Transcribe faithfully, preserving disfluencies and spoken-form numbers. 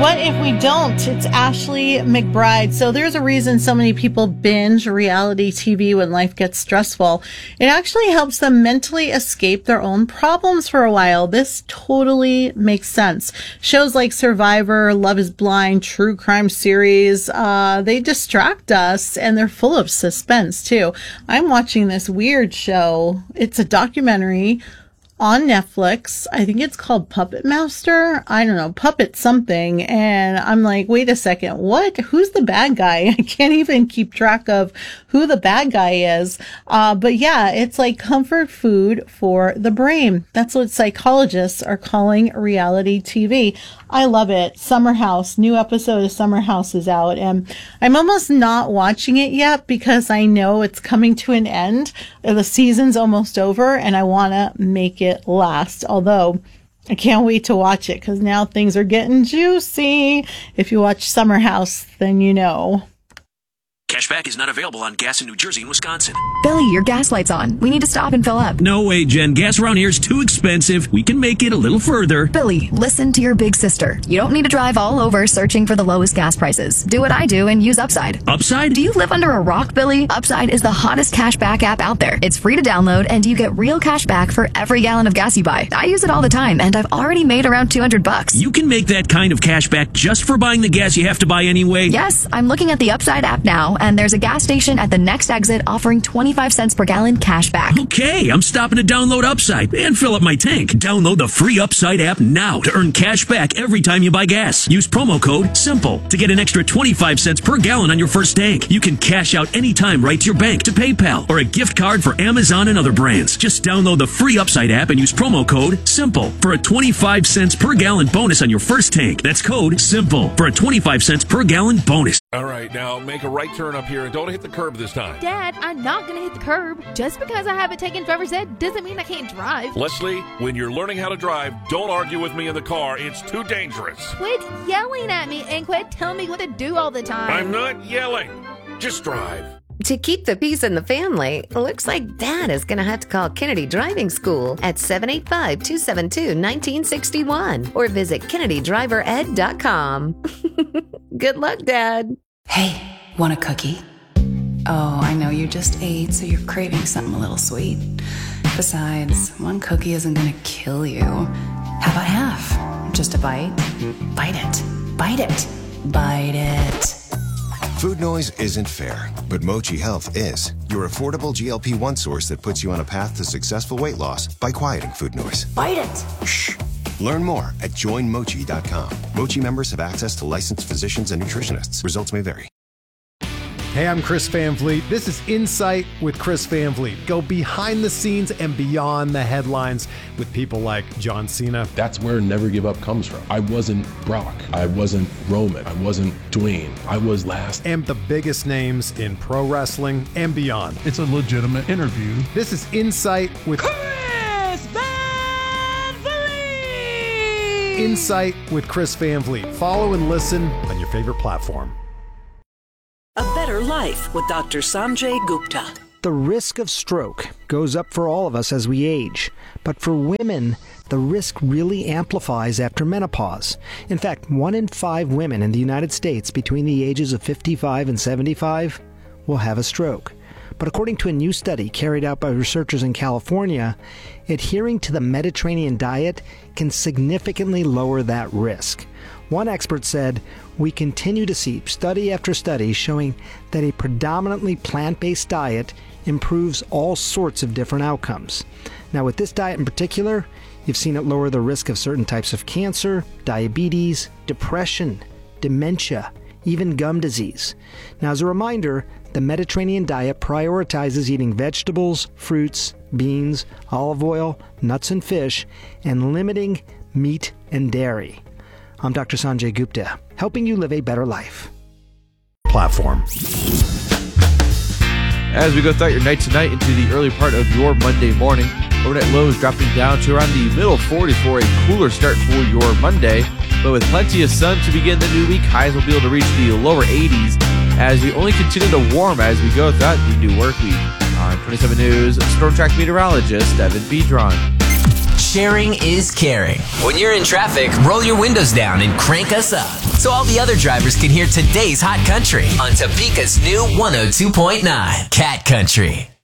What if we don't? It's Ashley McBride. So there's a reason so many people binge reality T V when life gets stressful. It actually helps them mentally escape their own problems for a while. This totally makes sense. Shows like Survivor, Love is Blind, true crime series, uh, they distract us and they're full of suspense too. I'm watching this weird show. It's a documentary on Netflix. I think it's called Puppet Master. I don't know, Puppet something. And I'm like, wait a second, what? Who's the bad guy? I can't even keep track of who the bad guy is. Uh, but yeah, it's like comfort food for the brain. That's what psychologists are calling reality T V. I love it. Summer House, new episode of Summer House is out, and I'm almost not watching it yet because I know it's coming to an end. The season's almost over and I want to make it last. Although I can't wait to watch it because now things are getting juicy. If you watch Summer House, then you know. Cashback is not available on gas in New Jersey and Wisconsin. Billy, your gas light's on. We need to stop and fill up. No way, Jen. Gas around here is too expensive. We can make it a little further. Billy, listen to your big sister. You don't need to drive all over searching for the lowest gas prices. Do what I do and use Upside. Upside? Do you live under a rock, Billy? Upside is the hottest cashback app out there. It's free to download and you get real cash back for every gallon of gas you buy. I use it all the time and I've already made around two hundred bucks. You can make that kind of cash back just for buying the gas you have to buy anyway? Yes, I'm looking at the Upside app now and there's a gas station at the next exit offering twenty-five cents per gallon cash back. Okay, I'm stopping to download Upside and fill up my tank. Download the free Upside app now to earn cash back every time you buy gas. Use promo code SIMPLE to get an extra twenty-five cents per gallon on your first tank. You can cash out anytime right to your bank, to PayPal, or a gift card for Amazon and other brands. Just download the free Upside app and use promo code SIMPLE for a twenty-five cents per gallon bonus on your first tank. That's code SIMPLE for a twenty-five cents per gallon bonus. All right, now make a right turn up here and don't hit the curb this time. Dad, I'm not going to hit the curb. Just because I haven't taken driver's ed doesn't mean I can't drive. Leslie, when you're learning how to drive, don't argue with me in the car. It's too dangerous. Quit yelling at me and quit telling me what to do all the time. I'm not yelling. Just drive. To keep the peace in the family, looks like Dad is going to have to call Kennedy Driving School at seven eight five, two seven two, one nine six one or visit kennedy driver ed dot com. Good luck, Dad. Hey, want a cookie? Oh, I know you just ate, so you're craving something a little sweet. Besides, one cookie isn't gonna kill you. How about half? Just a bite? Bite it. Bite it. Bite it. Food noise isn't fair, but Mochi Health is. Your affordable G L P one source that puts you on a path to successful weight loss by quieting food noise. Bite it. Shh. Learn more at join mochi dot com. Mochi members have access to licensed physicians and nutritionists. Results may vary. Hey, I'm Chris Van Vliet. This is Insight with Chris Van Vliet. Go behind the scenes and beyond the headlines with people like John Cena. That's where Never Give Up comes from. I wasn't Brock. I wasn't Roman. I wasn't Dwayne. I was last. And the biggest names in pro wrestling and beyond. It's a legitimate interview. This is Insight with Chris Van Vliet. Insight with Chris Van Vliet. Follow and listen on your favorite platform. A Better Life with Doctor Sanjay Gupta. The risk of stroke goes up for all of us as we age, but for women, the risk really amplifies after menopause. In fact, one in five women in the United States between the ages of fifty-five and seventy-five will have a stroke. But according to a new study carried out by researchers in California, adhering to the Mediterranean diet can significantly lower that risk. One expert said, "We continue to see study after study showing that a predominantly plant-based diet improves all sorts of different outcomes." Now, with this diet in particular, you've seen it lower the risk of certain types of cancer, diabetes, depression, dementia, even gum disease. Now, as a reminder, the Mediterranean diet prioritizes eating vegetables, fruits, beans, olive oil, nuts and fish, and limiting meat and dairy. I'm Doctor Sanjay Gupta, helping you live a better life. Platform. As we go throughout your night tonight into the early part of your Monday morning, overnight lows dropping down to around the middle forties for a cooler start for your Monday. But with plenty of sun to begin the new week, highs will be able to reach the lower eighties as we only continue to warm as we go throughout the new work week. On twenty-seven News, Storm Track meteorologist Evan Bedron. sharing is caring. When you're in traffic, roll your windows down and crank us up so all the other drivers can hear today's hot country on Topeka's new one oh two point nine Cat Country.